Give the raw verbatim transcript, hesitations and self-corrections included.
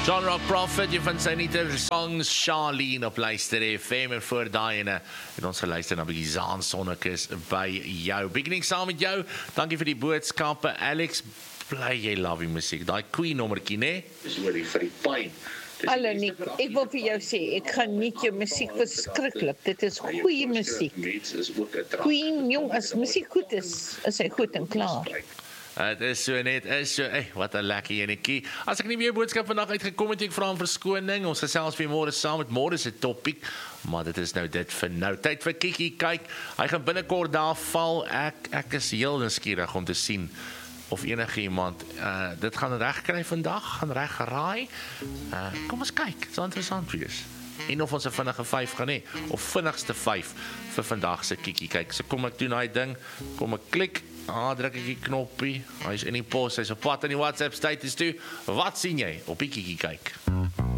John Rock Prophet, jy van sy nieter songs Charlene op Luister F M en voor daai ene het ons geluister na 'n bietjie Zaan Sonnekes by jou. Beginning saam met jou. Dankie vir die boodskappe. Alex, bly jy love die musiek. Daai Queen nommertjie, né? Dis oor die vir die pyn. Hallo Nick, ek wil vir jou sê, ek geniet jou musiek verskriklik. Dit is goeie musiek. Queen, jong, as musiek goed is, is hy goed en klaar. Het is so net, is so, hey, wat 'n lekker enetjie. As ek nie meer boodskap vandag uitgekom het, ek vra om verskoning. Ons gesels weer môre saam met môre se topik, maar dit is nou dit vir nou. Tyd vir Kiki kyk. Hy gaan binnekort daar val. Ek ek is heel nuuskierig om te sien of enige iemand uh, dit gaan reg kry vandag, gaan reg geraai. Uh, kom ons kyk, dit sal interessant wees. En of ons 'n vinnige vyf gaan hê, of vinnigste vyf vir vandag se Kiki kyk. So kom ek doen daai ding, kom ek klik. Ah, druk ek die knoppie. Hy is in die pos, hy's op pad in die WhatsApp status toe. Wat sien jy op die Kiki kyk?